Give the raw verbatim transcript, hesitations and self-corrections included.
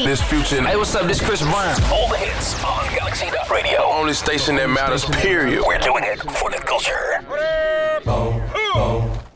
This Future. Hey, what's up? This Chris Brown. All the hits on Galaxy Radio. The only station that matters, period. We're doing it for the culture.